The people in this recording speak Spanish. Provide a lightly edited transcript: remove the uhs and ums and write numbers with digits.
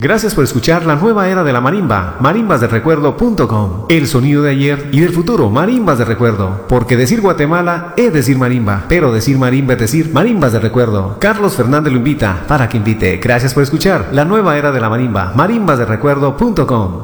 Gracias por escuchar la nueva era de la marimba, marimbasdelrecuerdo.com. El sonido de ayer y del futuro, marimbas de recuerdo. Porque decir Guatemala es decir marimba, pero decir marimba es decir marimbas de recuerdo. Carlos Fernández lo invita para que invite. Gracias por escuchar la nueva era de la marimba, marimbasdelrecuerdo.com.